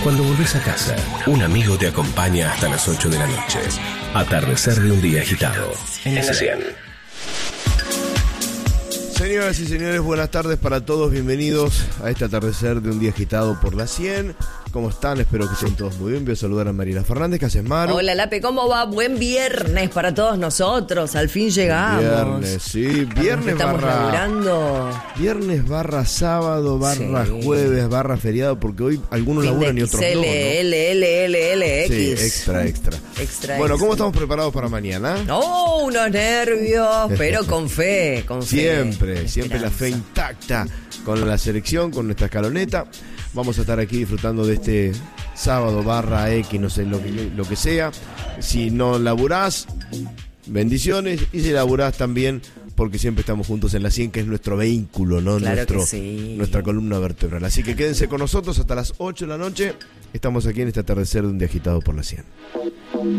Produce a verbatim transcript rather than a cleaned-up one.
Cuando volvés a casa, un amigo te acompaña hasta las ocho de la noche. Atardecer de un día agitado. En la cien. Señoras y señores, buenas tardes para todos. Bienvenidos a este atardecer de un día agitado por la cien. ¿Cómo están? Espero que estén todos muy bien. Voy a saludar a Mariela Fernández. ¿Qué haces, Maru? Hola, Lape, ¿cómo va? Buen viernes para todos nosotros. Al fin llegamos. Viernes, sí. Viernes Estamos barra... laburando. Viernes barra sábado, barra sí. Jueves, barra feriado, porque hoy algunos fin laburan y otros L, no, ¿no? L, L, L, L, X. Sí, extra, extra. extra bueno, ¿cómo extra. estamos preparados para mañana? Oh, unos nervios, pero con fe, con fe. Siempre, siempre la fe intacta con la selección, con nuestra escaloneta. Vamos a estar aquí disfrutando de este sábado barra X, no sé, lo que, lo que sea. Si no laburás, bendiciones. Y si laburás también, porque siempre estamos juntos en la cien, que es nuestro vehículo, ¿no? Claro nuestro, que sí. Nuestra columna vertebral. Así que quédense con nosotros hasta las ocho de la noche. Estamos aquí en este atardecer de un día agitado por la cien.